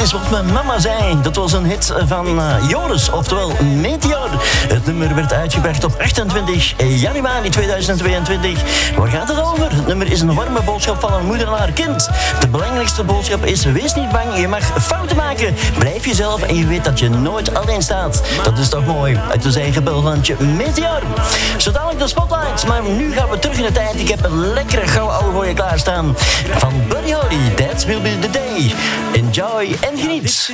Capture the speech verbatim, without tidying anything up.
is wat mijn mama zei. Dat was een hit van uh, Joris, oftewel Meteor. Het nummer werd uitgebracht op achtentwintig januari tweeduizend tweeëntwintig. Waar gaat het over? Het nummer is een warme boodschap van een moeder aan haar kind. De belangrijkste boodschap is: wees niet bang, je mag fouten maken. Blijf jezelf en je weet dat je nooit alleen staat. Dat is toch mooi. Uit de eigen bellandje Meteor. Zo dadelijk de spotlights, maar nu gaan we terug in de tijd. Ik heb een lekkere gouden ouwe voor je klaarstaan. Van Buddy Holly, That Will Be The Day. Enjoy en geniet.